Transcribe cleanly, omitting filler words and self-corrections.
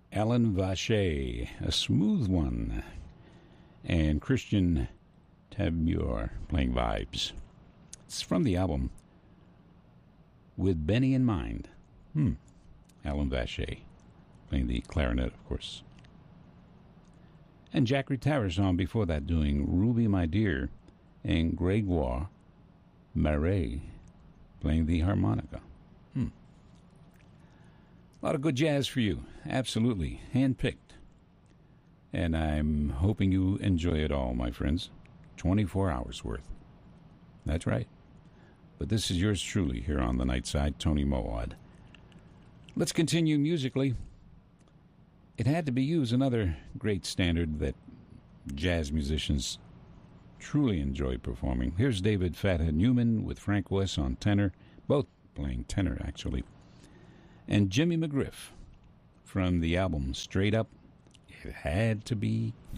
Alan Vache, a smooth one, and Christian Tabor playing vibes. It's from the album With Benny in Mind. Alan Vache playing the clarinet, of course. And Jack Retarius on before that doing Ruby My Dear, and Gregoire Marais playing the harmonica. A lot of good jazz for you. Absolutely. Handpicked. And I'm hoping you enjoy it all, my friends. 24 hours worth. That's right. But this is yours truly here on the Night Side, Tony Moawad. Let's continue musically. It had to be used, another great standard that jazz musicians truly enjoy performing. Here's David Fathead Newman with Frank West on tenor, both playing tenor actually, and Jimmy McGriff from the album Straight Up. It had to be